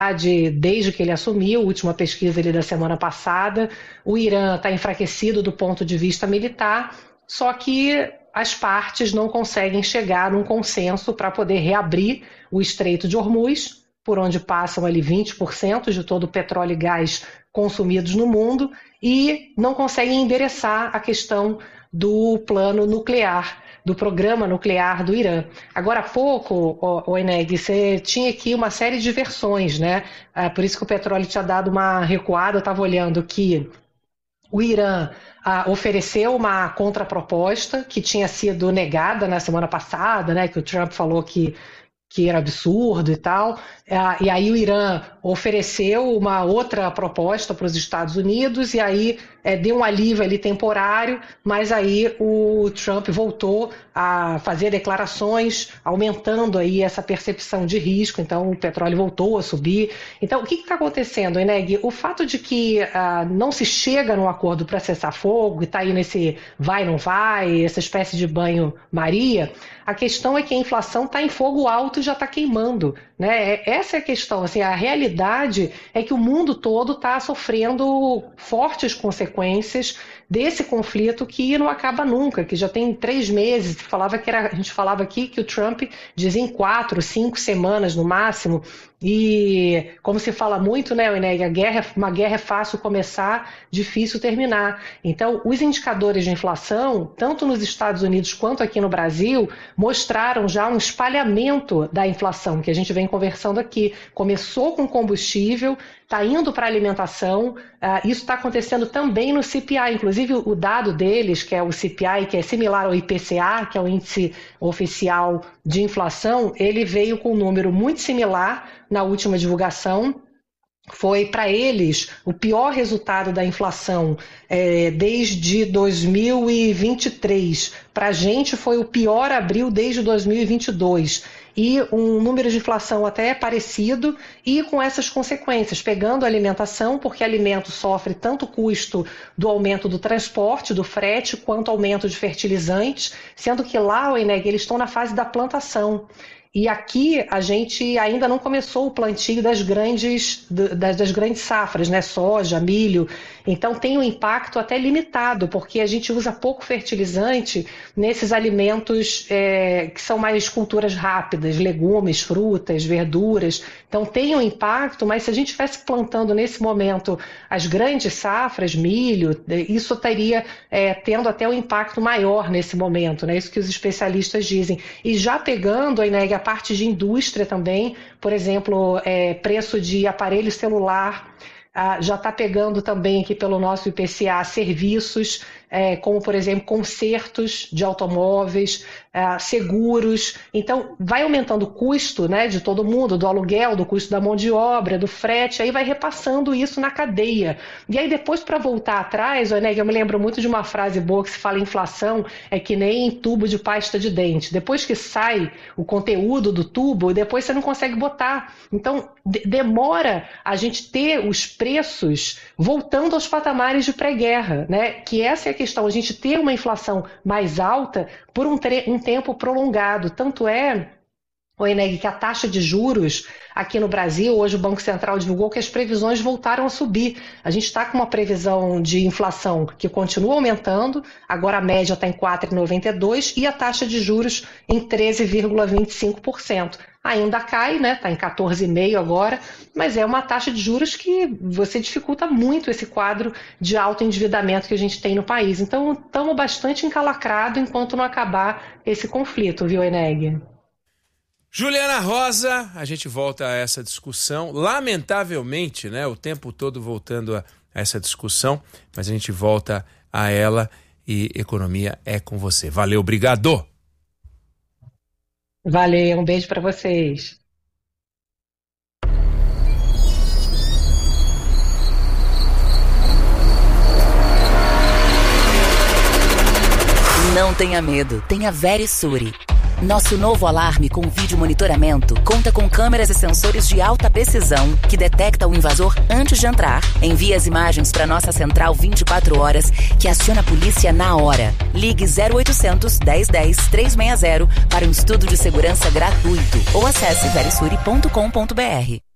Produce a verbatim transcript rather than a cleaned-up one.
desde que ele assumiu, a última pesquisa ali da semana passada. O Irã está enfraquecido do ponto de vista militar, só que as partes não conseguem chegar num consenso para poder reabrir o Estreito de Hormuz, por onde passam ali vinte por cento de todo o petróleo e gás consumidos no mundo, e não conseguem endereçar a questão do plano nuclear, do programa nuclear do Irã. Agora há pouco, o Eneg, você tinha aqui uma série de versões, né? Ah, por isso que o petróleo tinha dado uma recuada. Eu estava olhando que o Irã ah, ofereceu uma contraproposta que tinha sido negada na semana passada, né? Que o Trump falou que que era absurdo e tal, e aí o Irã ofereceu uma outra proposta para os Estados Unidos, e aí é, deu um alívio ali temporário, mas aí o Trump voltou a fazer declarações, aumentando aí essa percepção de risco, então o petróleo voltou a subir. Então, o que está acontecendo, Eneg? O fato de que ah, não se chega num acordo para cessar fogo, e está aí nesse vai, não vai, essa espécie de banho-maria, a questão é que a inflação está em fogo alto e já está queimando, né? Essa é a questão. Assim, a realidade é que o mundo todo está sofrendo fortes consequências desse conflito que não acaba nunca, que já tem três meses. Falava que era, a gente falava aqui que o Trump dizia em quatro, cinco semanas no máximo. E como se fala muito, né, Eneg, a guerra, uma guerra é fácil começar, difícil terminar. Então, os indicadores de inflação, tanto nos Estados Unidos quanto aqui no Brasil, mostraram já um espalhamento da inflação, que a gente vem conversando aqui. Começou com combustível, está indo para a alimentação, uh, isso está acontecendo também no C P I, inclusive o dado deles, que é o C P I, que é similar ao I P C A, que é o índice oficial de inflação, ele veio com um número muito similar na última divulgação. Foi para eles o pior resultado da inflação é, desde dois mil e vinte e três. Para a gente foi o pior abril desde dois mil e vinte e dois. E um número de inflação até parecido, e com essas consequências, pegando a alimentação, porque alimento sofre tanto custo do aumento do transporte, do frete, quanto aumento de fertilizantes, sendo que lá, o Eneg, eles estão na fase da plantação. E aqui a gente ainda não começou o plantio das grandes, das, das grandes safras, né? Soja, milho. Então tem um impacto até limitado, porque a gente usa pouco fertilizante nesses alimentos é, que são mais culturas rápidas, legumes, frutas, verduras. Então tem um impacto, mas se a gente estivesse plantando nesse momento as grandes safras, milho, isso estaria é, tendo até um impacto maior nesse momento, né? Isso que os especialistas dizem. E já pegando, Eneg, a parte de indústria também, por exemplo, é, preço de aparelho celular, ah, já está pegando também aqui pelo nosso I P C A serviços, é, como, por exemplo, consertos de automóveis, é, seguros. Então, vai aumentando o custo, né, de todo mundo, do aluguel, do custo da mão de obra, do frete, aí vai repassando isso na cadeia. E aí, depois, para voltar atrás, Eneg, eu me lembro muito de uma frase boa que se fala: inflação é que nem tubo de pasta de dente. Depois que sai o conteúdo do tubo, depois você não consegue botar. Então, de- demora a gente ter os preços voltando aos patamares de pré-guerra, né? Que essa é a questão, a gente ter uma inflação mais alta por um, tre- um tempo prolongado. Tanto é, o Eneg, que a taxa de juros aqui no Brasil, hoje o Banco Central divulgou que as previsões voltaram a subir. A gente está com uma previsão de inflação que continua aumentando, agora a média está em quatro vírgula noventa e dois por cento e a taxa de juros em treze vírgula vinte e cinco por cento. Ainda cai, né? Está em quatorze vírgula cinco por cento agora, mas é uma taxa de juros que você dificulta muito esse quadro de alto endividamento que a gente tem no país. Então, estamos bastante encalacrados enquanto não acabar esse conflito, viu, Eneg? Juliana Rosa, a gente volta a essa discussão, lamentavelmente, né, o tempo todo voltando a essa discussão, mas a gente volta a ela, e economia é com você. Valeu, obrigado! Valeu, um beijo para vocês. Não tenha medo, tenha Verisure. Nosso novo alarme com vídeo monitoramento conta com câmeras e sensores de alta precisão que detecta o invasor antes de entrar, envia as imagens para nossa central vinte e quatro horas, que aciona a polícia na hora. Ligue zero oitocentos, dez, dez, trezentos e sessenta para um estudo de segurança gratuito ou acesse verisure ponto com ponto br.